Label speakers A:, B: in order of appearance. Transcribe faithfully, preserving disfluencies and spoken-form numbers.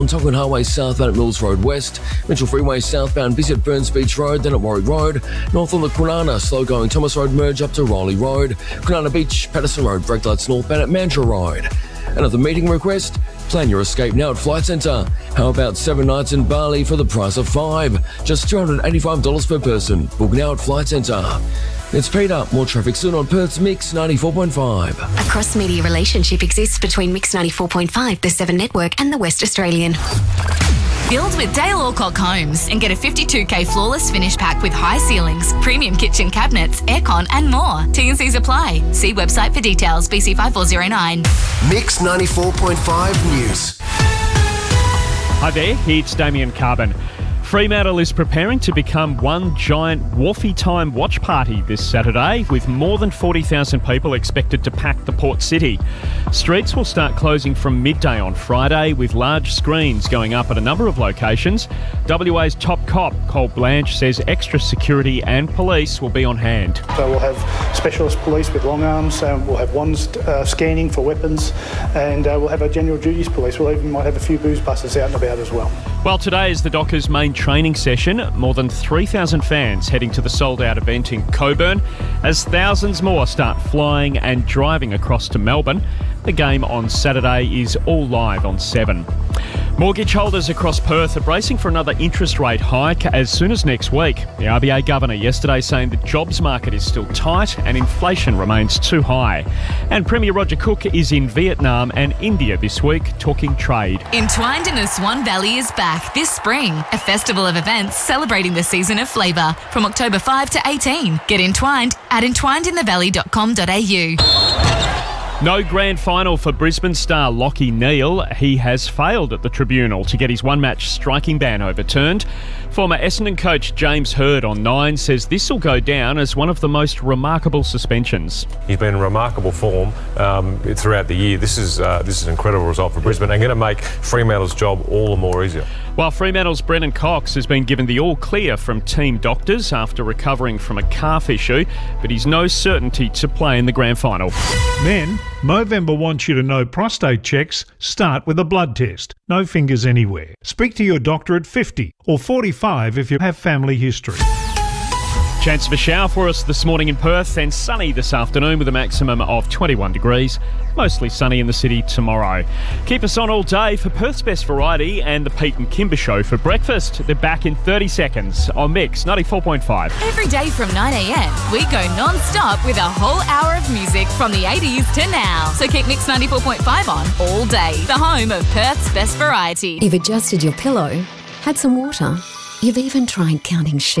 A: On Tonkin Highway southbound at Mills Road West, Mitchell Freeway southbound busy at Burns Beach Road, then at Warwick Road. North on the Kwinana, slow going Thomas Road merge up to Riley Road. Kwinana Beach, Patterson Road, brake lights northbound at Mandurah Road. And at the meeting request, plan your escape now at Flight Centre. How about seven nights in Bali for the price of five? Just two hundred eighty-five dollars per person. Book now at Flight Centre. It's Peter. More traffic soon on Perth's Mix ninety-four point five.
B: A cross-media relationship exists between Mix ninety-four point five, the Seven Network and the West Australian.
C: Build with Dale Alcock Homes and get a fifty-two K flawless finish pack with high ceilings, premium kitchen cabinets, aircon and more. T and C's apply. See website for details. B C five four zero nine.
D: Mix ninety-four point five News.
E: Hi there, it's Damien Carbon. Fremantle is preparing to become one giant Wharfie Time watch party this Saturday, with more than forty thousand people expected to pack the port city. Streets will start closing from midday on Friday, with large screens going up at a number of locations. W A's top cop, Cole Blanche, says extra security and police will be on hand.
F: So we'll have specialist police with long arms, um, we'll have ones uh, scanning for weapons, and uh, we'll have our general duties police. We'll even might have a few booze busters out and about as well.
E: Well, today is the Dockers' main training session. More than three thousand fans heading to the sold-out event in Coburn as thousands more start flying and driving across to Melbourne. The game on Saturday is all live on Seven. Mortgage holders across Perth are bracing for another interest rate hike as soon as next week. The R B A governor yesterday saying the jobs market is still tight and inflation remains too high. And Premier Roger Cook is in Vietnam and India this week talking trade.
C: Entwined in the Swan Valley is back this spring. A festival of events celebrating the season of flavour from October fifth to eighteenth. Get entwined at entwined in the valley dot com dot a u.
E: No grand final for Brisbane star Lachie Neale. He has failed at the tribunal to get his one-match striking ban overturned. Former Essendon coach James Hird on Nine says this will go down as one of the most remarkable suspensions.
G: He's been in remarkable form um, throughout the year. This is uh, this is an incredible result for Brisbane and going to make Fremantle's job all the more easier.
E: While Fremantle's Brennan Cox has been given the all-clear from team doctors after recovering from a calf issue, but he's no certainty to play in the grand final.
H: Men, Movember wants you to know prostate checks start with a blood test. No fingers anywhere. Speak to your doctor at fifty or forty-five if you have family history.
E: Chance of a shower for us this morning in Perth and sunny this afternoon with a maximum of twenty-one degrees. Mostly sunny in the city tomorrow. Keep us on all day for Perth's Best Variety and the Pete and Kimber Show for breakfast. They're back in thirty seconds on Mix ninety-four point five.
C: Every day from nine a m, we go non-stop with a whole hour of music from the eighties to now. So keep Mix ninety-four point five on all day. The home of Perth's Best Variety.
B: You've adjusted your pillow, had some water, you've even tried counting sheep.